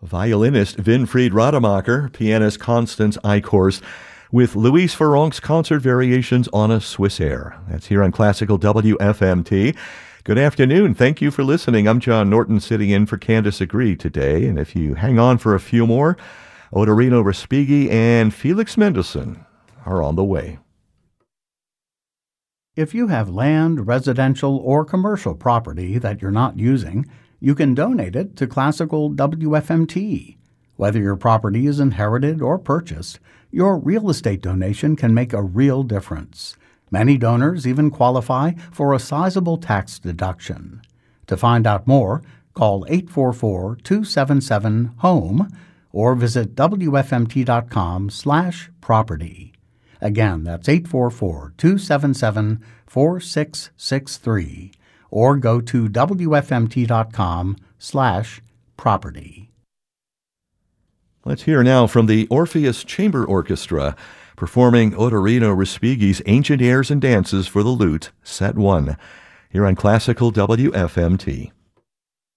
violinist Winfried Rademacher, pianist Constance Eichhorst, with Luis Ferronk's concert variations on a Swiss air. That's here on Classical WFMT. Good afternoon. Thank you for listening. I'm John Norton, sitting in for Candace Agree today. And if you hang on for a few more, Otorino Respighi and Felix Mendelssohn are on the way. If you have land, residential, or commercial property that you're not using, you can donate it to Classical WFMT. Whether your property is inherited or purchased, your real estate donation can make a real difference. Many donors even qualify for a sizable tax deduction. To find out more, call 844-277-HOME or visit wfmt.com/property. Again, that's 844-277-4663 or go to wfmt.com/property. Let's hear now from the Orpheus Chamber Orchestra performing Otorino Respighi's Ancient Airs and Dances for the Lute, Set 1, here on Classical WFMT.